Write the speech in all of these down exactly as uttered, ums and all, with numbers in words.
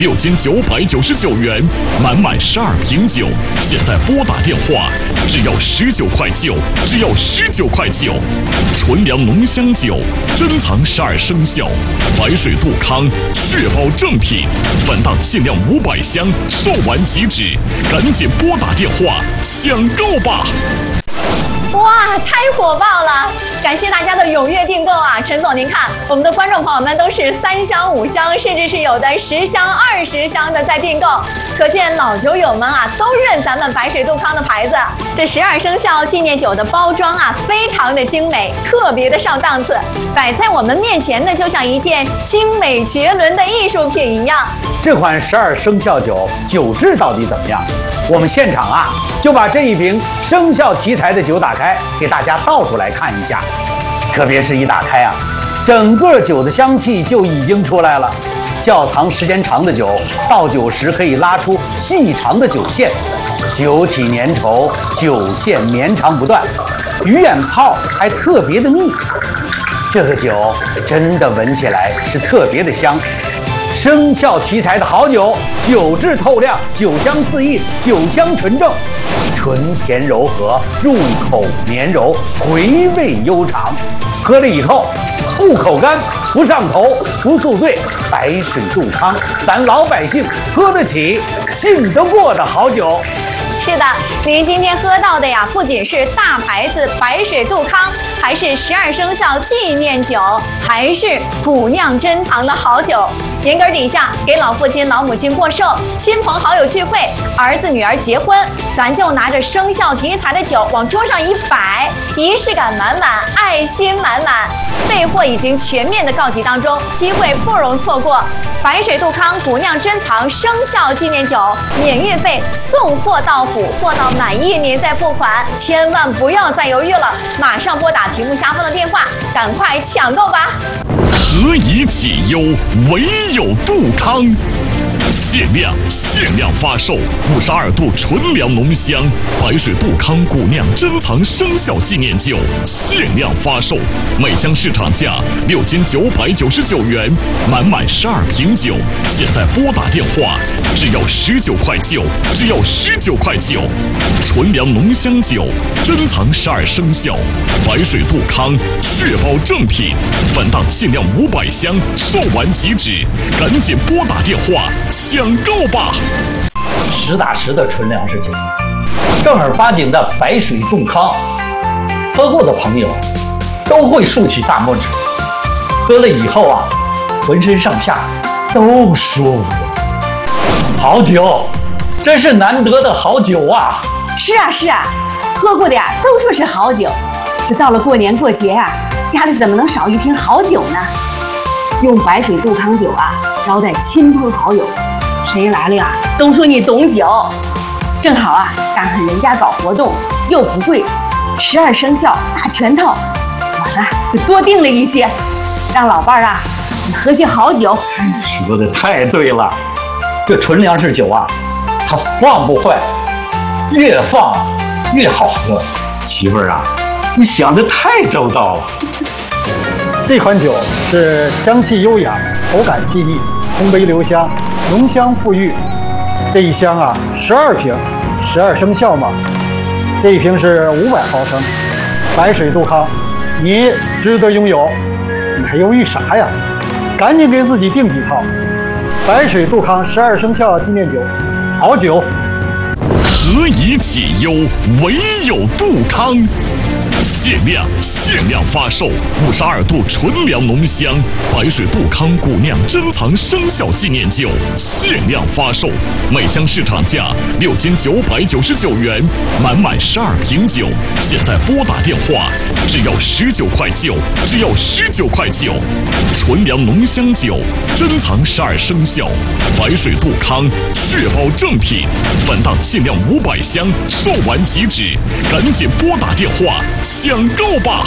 六斤九百九十九元，满满十二瓶酒。现在拨打电话，只要十九块九，只要十九块九。纯粮浓香酒，珍藏十二生肖，白水杜康，确保正品。本档限量五百箱，售完即止，赶紧拨打电话抢购吧！ 哇，太火爆了！感谢大家的踊跃订购啊！陈总，您看，我们的观众朋友们都是三箱、五箱，甚至是有的十箱、二十箱的在订购，可见老酒友们啊都认咱们白水杜康的牌子。这十二生肖纪念酒的包装啊，非常的精美，特别的上档次，摆在我们面前呢，就像一件精美绝伦的艺术品一样。 这款十二生肖酒酒质到底怎么样？我们现场啊就把这一瓶生肖题材的酒打开，给大家倒出来看一下。特别是一打开啊，整个酒的香气就已经出来了。窖藏时间长的酒，倒酒时可以拉出细长的酒线，酒体粘稠，酒线绵长不断，鱼眼泡还特别的密。这个酒真的闻起来是特别的香。生肖题材的好酒，酒质透亮，酒香四溢，酒香纯正，醇甜柔和，入口绵柔，回味悠长。喝了以后不口干，不上头，不宿醉。白水杜康，咱老百姓喝得起，信得过的好酒。 是的，您今天喝到的呀，不仅是大牌子白水杜康，还是十二生肖纪念酒，还是古酿珍藏的好酒。年根底下给老父亲、老母亲过寿，亲朋好友聚会，儿子女儿结婚，咱就拿着生肖题材的酒往桌上一摆，仪式感满满，爱心满满。备货已经全面的告急当中，机会不容错过。白水杜康古酿珍藏生肖纪念酒，免运费，送货到府，货到满意您再付款，千万不要再犹豫了，马上拨打屏幕下方的电话，赶快抢购吧！ 何以解忧，唯有杜康。限量限量发售五十二度纯粮浓香白水杜康古酿珍藏生肖纪念酒，限量发售，每箱市场价六斤九百九十九元，满满十二瓶酒。现在拨打电话，只要十九块九，只要十九块九。纯粮浓香酒，珍藏十二生肖，白水杜康，确保正品。本档限量五百箱，售完即止，赶紧拨打电话抢购吧！ 实打实的纯粮食酒，正儿八经的白水杜康，喝过的朋友都会竖起大拇指。喝了以后啊，浑身上下都舒服。好酒，真是难得的好酒啊！ 是啊是啊，喝过的呀都说是好酒。这到了过年过节啊，家里怎么能少一瓶好酒呢？用白水杜康酒啊，招待亲朋好友。谁来了呀，都说你懂酒。正好啊，赶上人家搞活动，又不贵，十二生肖大全套，我呢就多订了一些，让老伴儿啊你喝些好酒。 说的太对了，这纯粮食酒啊，它放不坏，越放越好喝。媳妇儿啊，你想的太周到了。 这款酒是香气优雅，口感细腻，烘焙留香，浓香馥郁。这一箱啊，十二瓶，十二生肖嘛。这一瓶是五百毫升，白水杜康，你值得拥有，你还犹豫啥呀？赶紧给自己订几套。白水杜康十二生肖纪念酒，好酒。 何以解忧，唯有杜康。限量限量发售五十二度纯粮浓香白水杜康古酿珍藏生肖纪念酒，限量发售，每箱市场价六斤九百九十九元，满满十二瓶酒。现在拨打电话，只要十九块九，只要十九块九。纯粮浓香酒，珍藏十二生肖，白水杜康，确保正品。本档限量五百箱，售完即止，赶紧拨打电话抢购吧！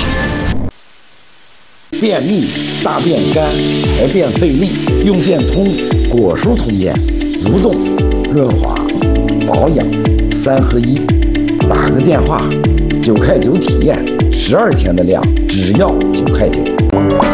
便秘、大便干、排便费力，用便通果蔬通便，蠕动、润滑、保养三合一。打个电话，九块九体验，十二天的量只要九块九。